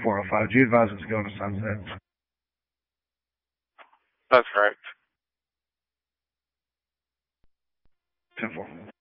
405. G advised us to go to Sunset. That's correct. 10-4.